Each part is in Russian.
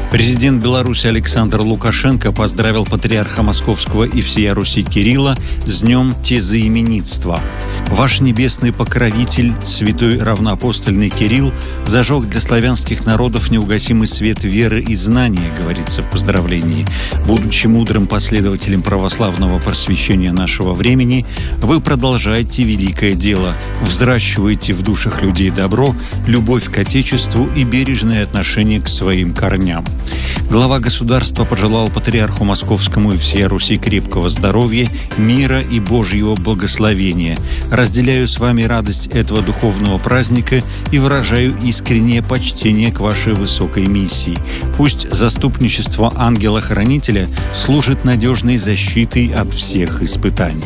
Президент Беларуси Александр Лукашенко поздравил патриарха Московского и всея Руси Кирилла с днем тезаименитства. «Ваш небесный покровитель, святой равноапостольный Кирилл, зажег для славянских народов неугасимый свет веры и знания», говорится в поздравлении. «Будучи мудрым последователем православного просвещения нашего времени, вы продолжаете великое дело, взращиваете в душах людей добро, любовь к Отечеству и бережное отношение к своим корням». Глава государства пожелал патриарху Московскому и всей Руси крепкого здоровья, мира и Божьего благословения. «Разделяю с вами радость этого духовного праздника и выражаю искреннее почтение к вашей высокой миссии. Пусть заступничество ангела-хранителя служит надежной защитой от всех испытаний».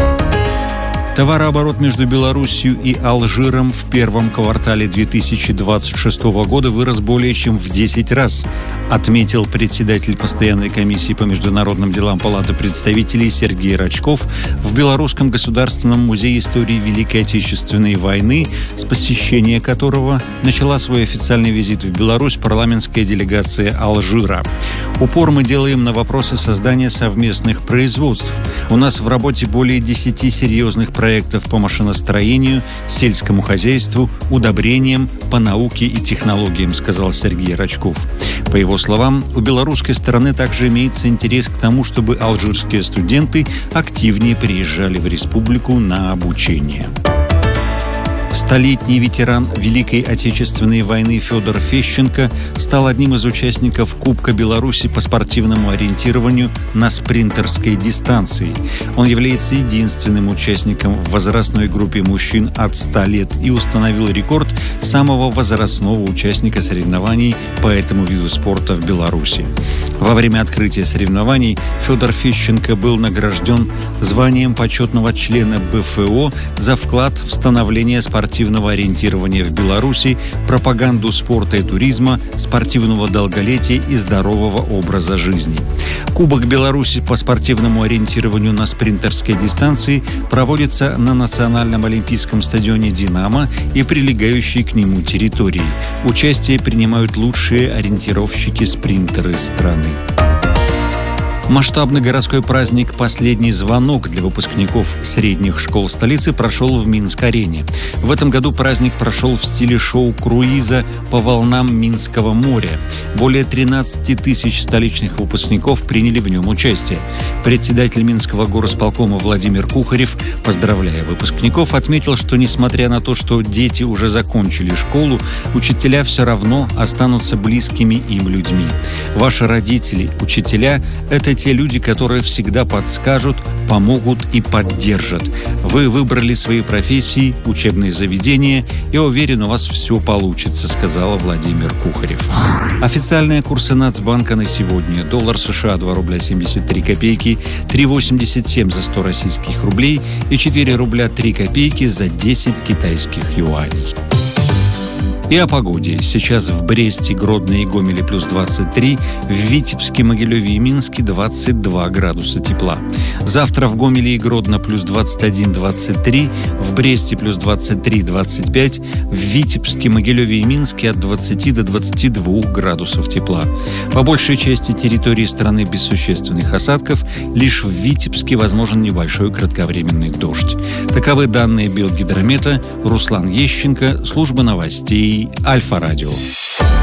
Товарооборот между Беларусью и Алжиром в первом квартале 2026 года вырос более чем в 10 раз, отметил председатель постоянной комиссии по международным делам Палаты представителей Сергей Рачков в Белорусском государственном музее истории Великой Отечественной войны, с посещения которого начала свой официальный визит в Беларусь парламентская делегация Алжира. «Упор мы делаем на вопросы создания совместных производств. У нас в работе более 10 серьезных проектов по машиностроению, сельскому хозяйству, удобрениям, по науке и технологиям», сказал Сергей Рачков. По его словам, у белорусской стороны также имеется интерес к тому, чтобы алжирские студенты активнее приезжали в республику на обучение. Столетний ветеран Великой Отечественной войны Федор Фещенко стал одним из участников Кубка Беларуси по спортивному ориентированию на спринтерской дистанции. Он является единственным участником в возрастной группе мужчин от 100 лет и установил рекорд самого возрастного участника соревнований по этому виду спорта в Беларуси. Во время открытия соревнований Федор Фещенко был награжден званием почетного члена БФО за вклад в становление спортивного ориентирования в Беларуси, пропаганду спорта и туризма, спортивного долголетия и здорового образа жизни. Кубок Беларуси по спортивному ориентированию на спринтерской дистанции проводится на Национальном олимпийском стадионе «Динамо» и прилегающей к нему территории. Участие принимают лучшие ориентировщики-спринтеры страны. Масштабный городской праздник «Последний звонок» для выпускников средних школ столицы прошел в Минск-арене. В этом году праздник прошел в стиле шоу-круиза по волнам Минского моря. Более 13 тысяч столичных выпускников приняли в нем участие. Председатель Минского горосполкома Владимир Кухарев, поздравляя выпускников, отметил, что несмотря на то, что дети уже закончили школу, учителя все равно останутся близкими им людьми. Ваши родители, учителя – это те люди, которые всегда подскажут, помогут и поддержат. Вы выбрали свои профессии, учебные заведения. Я уверен, у вас все получится, сказал Владимир Кухарев. Официальные курсы Нацбанка на сегодня. Доллар США 2 рубля 73 копейки, 3,87 за 100 российских рублей и 4 рубля 3 копейки за 10 китайских юаней. И о погоде. Сейчас в Бресте, Гродно и Гомеле плюс 23, в Витебске, Могилеве и Минске 22 градуса тепла. Завтра в Гомеле и Гродно плюс 21-23, в Бресте плюс 23-25, в Витебске, Могилеве и Минске от 20 до 22 градусов тепла. По большей части территории страны без существенных осадков, лишь в Витебске возможен небольшой кратковременный дождь. Таковы данные Белгидромета. Руслан Ещенко, служба новостей Альфа-радио.